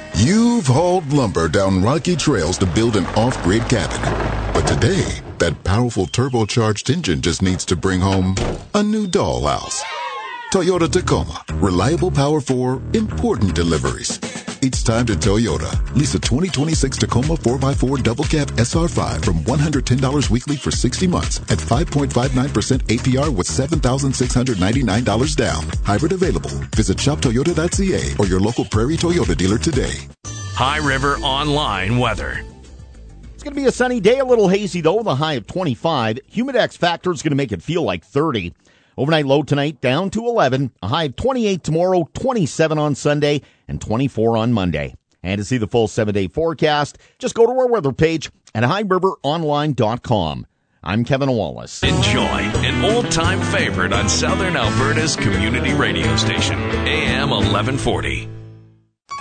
You've hauled lumber down rocky trails to build an off-grid cabin. But today, that powerful turbocharged engine just needs to bring home a new dollhouse. Toyota Tacoma. Reliable power for important deliveries. It's time to Toyota. Lease a 2026 Tacoma 4x4 double cab SR5 from $110 weekly for 60 months at 5.59% APR with $7,699 down. Hybrid available. Visit shoptoyota.ca or your local Prairie Toyota dealer today. High River Online weather. It's going to be a sunny day, a little hazy though, the high of 25. Humidex factor is going to make it feel like 30. Overnight low tonight down to 11, a high of 28 tomorrow, 27 on Sunday, and 24 on Monday. And to see the full 7-day forecast, just go to our weather page at highriveronline.com. I'm Kevin Wallace. Enjoy an old-time favorite on Southern Alberta's community radio station, AM 1140.